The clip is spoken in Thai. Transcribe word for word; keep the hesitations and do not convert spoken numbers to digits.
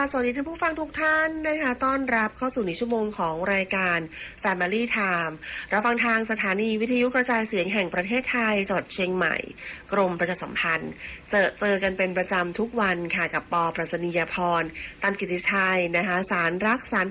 สวัสดีท่านผู้ฟังทุกท่านนะคะต้อนรับเข้าสู่ในชั่วโมงของรายการ Family Time รับฟังทางสถานีวิทยุกระจายเสียงแห่งประเทศไทยจังหวัดเชียงใหม่กรมประชาสัมพันธ์เจอเจอกันเป็นประจำทุกวันค่ะกับปอ ประสนียาพรตันกิติชัยนะคะสารรักสาร